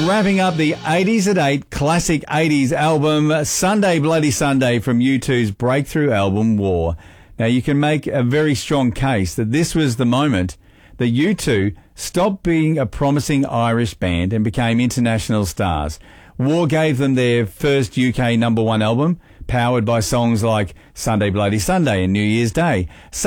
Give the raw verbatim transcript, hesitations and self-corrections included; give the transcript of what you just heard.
wrapping up the eighties at eight classic eighties album Sunday Bloody Sunday from U two's breakthrough album War. Now, you can make a very strong case that this was the moment that U two stopped being a promising Irish band and became international stars. War gave them their first U K number one album, powered by songs like Sunday Bloody Sunday and New Year's Day.